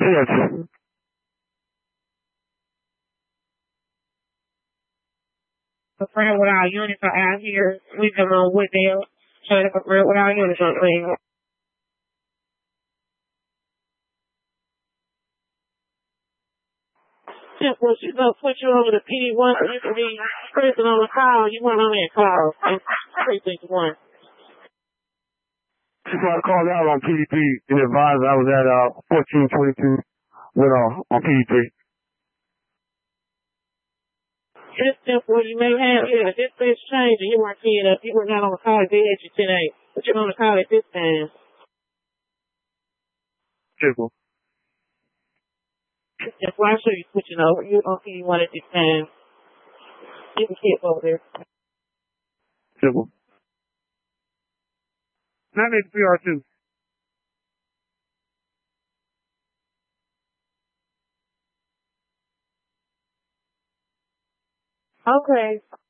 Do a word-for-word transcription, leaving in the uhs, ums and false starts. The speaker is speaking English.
Yes. The friend with our units are out here. We've been on Wooddale trying to confirm with our units on things. Just when she's gonna put you over to P one, you can be pressing on the call. You weren't on that call. Precinct one. She got called out on P D P and advised I was at uh fourteen twenty-two with uh on P D P. Just simple. You may have yeah, this thing's changed and you weren't keying up. You were not on the call. They had you ten eight, but you're on the call at this time. Simple. That's why I'm sure you're switching over. You're on P one at this time. You can keep over there. Simple. Not make P R two. Okay.